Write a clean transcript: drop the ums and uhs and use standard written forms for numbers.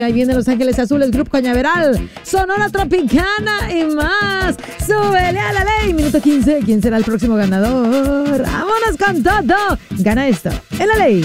Ahí viene Los Ángeles Azules, Grupo Cañaveral, Sonora Tropicana y más. Súbele a la ley. Minuto 15. ¿Quién será el próximo ganador? ¡Vámonos con todo! Gana esto en la ley.